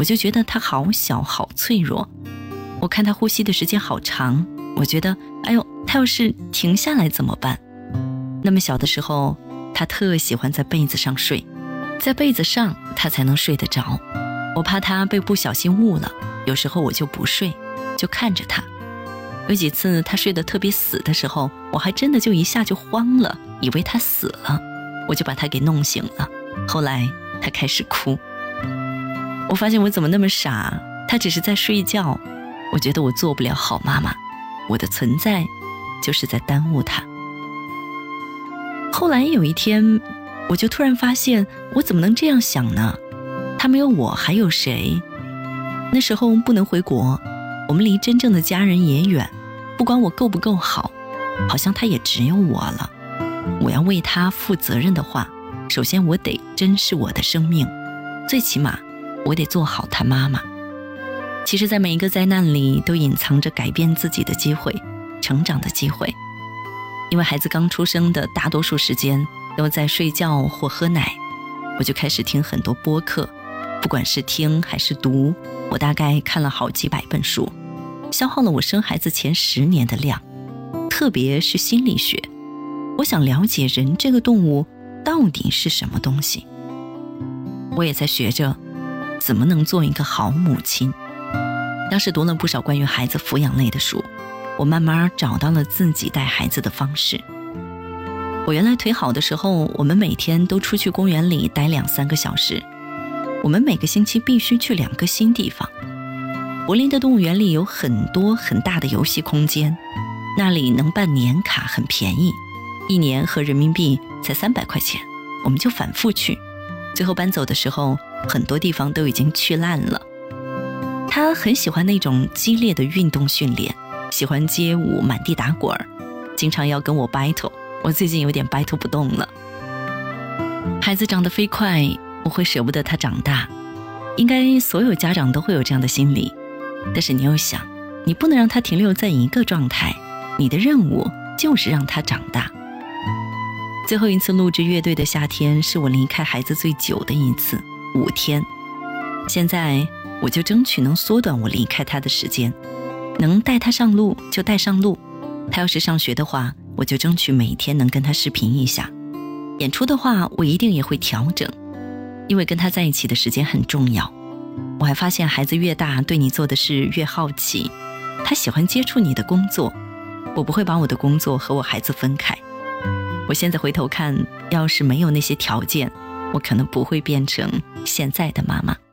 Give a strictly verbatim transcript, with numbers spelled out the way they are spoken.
我就觉得他好小好脆弱。我看他呼吸的时间好长，我觉得哎呦，他要是停下来怎么办？那么小的时候，他特喜欢在被子上睡，在被子上他才能睡得着。我怕他被不小心误了，有时候我就不睡，就看着他。有几次他睡得特别死的时候，我还真的就一下就慌了，以为他死了，我就把他给弄醒了。后来他开始哭，我发现我怎么那么傻，他只是在睡觉。我觉得我做不了好妈妈，我的存在就是在耽误他。后来有一天，我就突然发现，我怎么能这样想呢？他没有我还有谁？那时候不能回国，我们离真正的家人也远，不管我够不够好，好像他也只有我了。我要为他负责任的话，首先我得珍视我的生命，最起码我得做好他妈妈。其实在每一个灾难里都隐藏着改变自己的机会，成长的机会。因为孩子刚出生的大多数时间都在睡觉或喝奶，我就开始听很多播客，不管是听还是读，我大概看了好几百本书，消耗了我生孩子前十年的量。特别是心理学，我想了解人这个动物到底是什么东西。我也在学着怎么能做一个好母亲。当时读了不少关于孩子抚养类的书，我慢慢找到了自己带孩子的方式。我原来腿好的时候，我们每天都出去公园里待两三个小时，我们每个星期必须去两个新地方。柏林的动物园里有很多很大的游戏空间，那里能办年卡很便宜，一年合人民币才三百块钱，我们就反复去。最后搬走的时候，很多地方都已经去烂了。他很喜欢那种激烈的运动训练，喜欢街舞，满地打滚，经常要跟我 battle， 我最近有点 battle 不动了。孩子长得飞快，我会舍不得他长大，应该所有家长都会有这样的心理。但是你又想，你不能让他停留在一个状态，你的任务就是让他长大。最后一次录制乐队的夏天是我离开孩子最久的一次，五天。现在我就争取能缩短我离开他的时间，能带他上路就带上路，他要是上学的话，我就争取每天能跟他视频一下。演出的话，我一定也会调整，因为跟他在一起的时间很重要。我还发现孩子越大，对你做的事越好奇，他喜欢接触你的工作。我不会把我的工作和我孩子分开。我现在回头看，要是没有那些条件，我可能不会变成现在的妈妈。